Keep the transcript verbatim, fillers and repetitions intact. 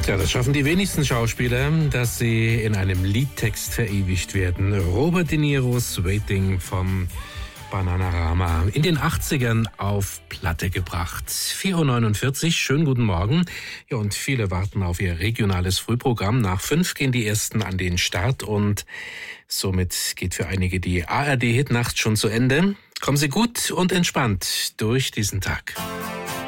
Ja, das schaffen die wenigsten Schauspieler, dass sie in einem Liedtext verewigt werden. Robert De Niros Waiting vom Bananarama in den achtzigern auf Platte gebracht. vier Uhr neunundvierzig, schönen guten Morgen. Ja, und viele warten auf ihr regionales Frühprogramm. Nach fünf gehen die ersten an den Start und somit geht für einige die A R D-Hitnacht schon zu Ende. Kommen Sie gut und entspannt durch diesen Tag.